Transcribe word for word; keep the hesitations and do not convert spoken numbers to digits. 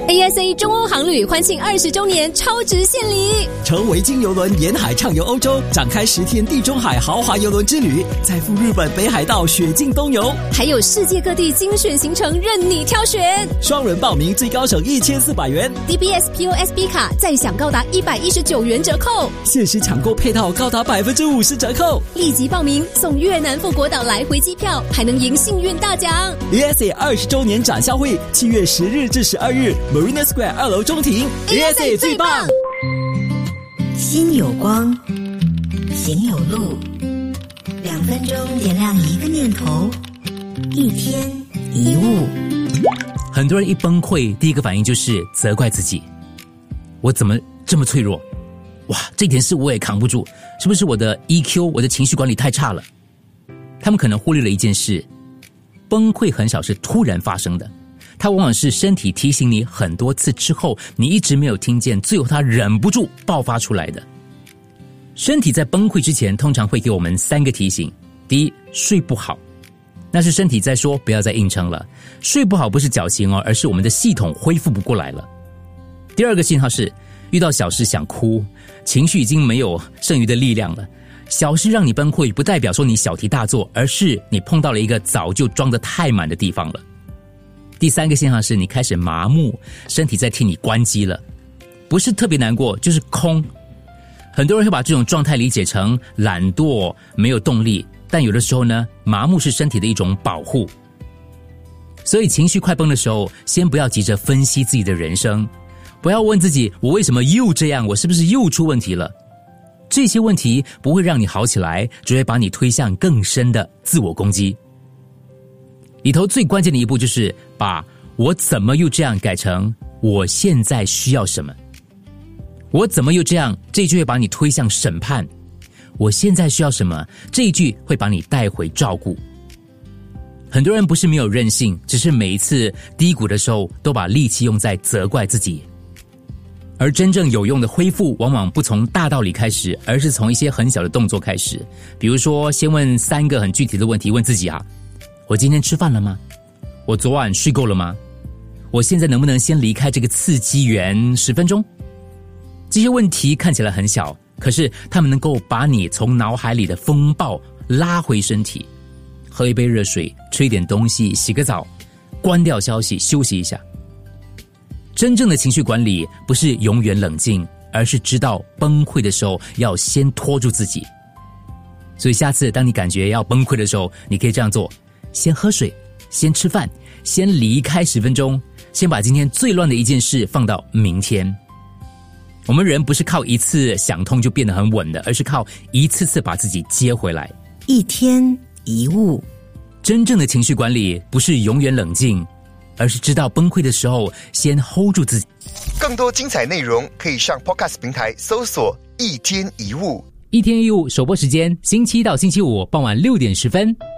A S A 中欧航旅欢庆二十周年超值献礼， 乘维京邮轮沿海畅游欧洲，展开十天地中海豪华邮轮之旅，再赴日本北海道雪境东游， 还有世界各地精选行程任你挑选。 双人报名最高省一千四百元 D B S P O S B 卡再享高达一百一十九元折扣， 限时抢购配套高达百分之五十折扣。 立即报名送越南富国岛来回机票，还能赢幸运大奖。 A S A 二十周年展销会，七月十日至十二日 Marina Square 二楼中庭 A S A 最棒。 心有光，行有路，两分钟点亮一个念头，一天一物。 很多人一崩溃，第一个反应就是责怪自己，我怎么这么脆弱？哇，这件事我也扛不住，是不是我的 E Q 我的情绪管理太差了？他们可能忽略了一件事，崩溃很少是突然发生的，它往往是身体提醒你很多次之后，你一直没有听见，最后它忍不住爆发出来的。身体在崩溃之前通常会给我们三个提醒。第一，睡不好，那是身体在说不要再硬撑了。睡不好不是矫情哦，而是我们的系统恢复不过来了。第二个信号是遇到小事想哭，情绪已经没有剩余的力量了。小事让你崩溃，不代表说你小题大做，而是你碰到了一个早就装得太满的地方了。第三个信号是你开始麻木，身体在替你关机了，不是特别难过，就是空。很多人会把这种状态理解成懒惰、没有动力，但有的时候呢，麻木是身体的一种保护。所以情绪快崩的时候，先不要急着分析自己的人生，不要问自己我为什么又这样，我是不是又出问题了。这些问题不会让你好起来，只会把你推向更深的自我攻击。里头最关键的一步就是把我怎么又这样改成我现在需要什么。我怎么又这样，这一句会把你推向审判。我现在需要什么，这一句会把你带回照顾。很多人不是没有韧性，只是每一次低谷的时候都把力气用在责怪自己。而真正有用的恢复往往不从大道理开始，而是从一些很小的动作开始。比如说先问三个很具体的问题，问自己啊，我今天吃饭了吗？我昨晚睡够了吗？我现在能不能先离开这个刺激源十分钟？这些问题看起来很小，可是它们能够把你从脑海里的风暴拉回身体。喝一杯热水，吃一点东西，洗个澡，关掉消息，休息一下。真正的情绪管理不是永远冷静，而是知道崩溃的时候要先拖住自己。所以下次当你感觉要崩溃的时候，你可以这样做，先喝水，先吃饭，先离开十分钟，先把今天最乱的一件事放到明天。我们人不是靠一次想通就变得很稳的，而是靠一次次把自己接回来。 一天一物。 真正的情绪管理不是永远冷静，而是知道崩溃的时候先 hold 住自己。 更多精彩内容可以上 Podcast 平台搜索一天一物。 一天一物首播时间星期一到星期五傍晚六点十分。